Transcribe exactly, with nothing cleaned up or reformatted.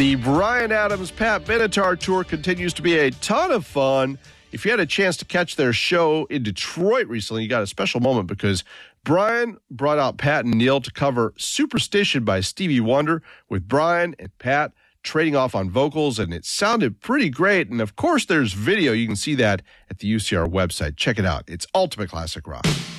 The Bryan Adams, Pat Benatar tour continues to be a ton of fun. If you had a chance to catch their show in Detroit recently, you got a special moment because Bryan brought out Pat and Neil to cover Superstition by Stevie Wonder, with Bryan and Pat trading off on vocals, and it sounded pretty great. And of course, there's video. You can see that at the U C R website. Check it out. It's Ultimate Classic Rock.